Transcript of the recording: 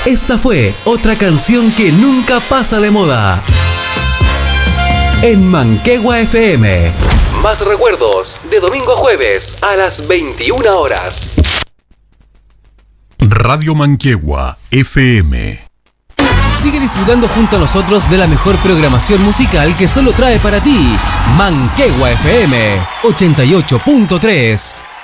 Esta fue otra canción que nunca pasa de moda. En Manquehue FM. Más recuerdos de domingo a jueves a las 21 horas. Radio Manquehue FM. Sigue disfrutando junto a nosotros de la mejor programación musical que solo trae para ti Manquehue FM 88.3.